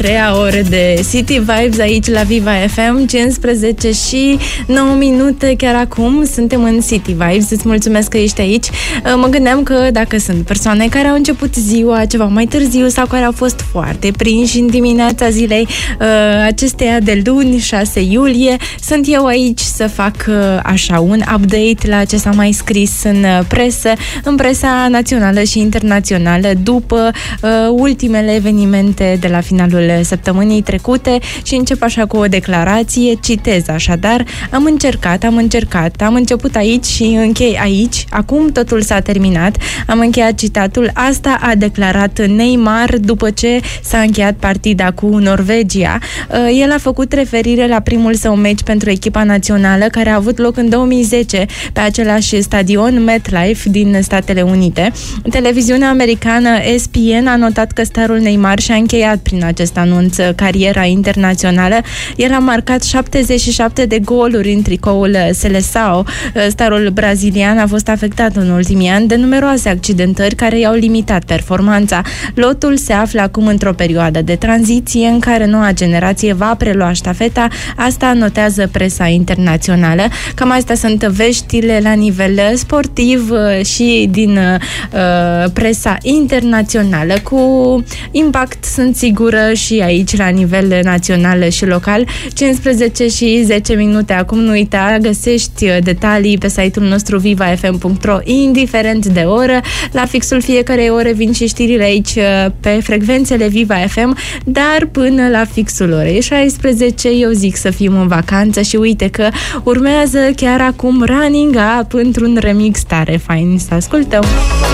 treia oră de City Vibes aici la Viva FM, 15 și 9 minute chiar acum. Suntem în City Vibes, îți mulțumesc că ești aici. Mă gândeam că dacă sunt persoane care au început ziua ceva mai târziu sau care au fost foarte prinși în dimineața zilei acesteia de luni, 6 iulie, sunt eu aici să fac așa un update la ce s-a mai scris în presa națională și internațională după ultimele evenimente de la finalul săptămânii trecute și încep așa cu o declarație, citez așadar: am început aici și închei aici, acum totul s-a terminat. Am încheiat citatul, asta a declarat Neymar după ce s-a încheiat partida cu Norvegia. El a făcut referire la primul său meci pentru echipa națională care a avut loc în 2010 pe același stadion MetLife din Statele Unite. Televiziunea americană ESPN a notat că starul Neymar și-a încheiat prin acest anunț cariera internațională. El a marcat 77 de goluri în tricoul Seleção. Starul brazilian a fost afectat în ultimii ani de numeroase accidentări care i-au limitat performanța. Lotul se află acum într-o perioadă de tranziție în care noua generație va prelua ștafeta. Asta notează presa internațională. Cam astea sunt veștile la nivel sportiv și din presa internațională. Cu impact, sunt sigură, și aici la nivel național și local. 15 și 10 minute acum, nu uita, găsești detalii pe site-ul nostru vivafm.ro indiferent de oră. La fixul fiecarei ore vin și știrile aici pe frecvențele Viva FM, dar până la fixul orei 16 eu zic să fim în vacanță și uite că urmează chiar acum Running Up într-un remix tare fain. Să ascultăm!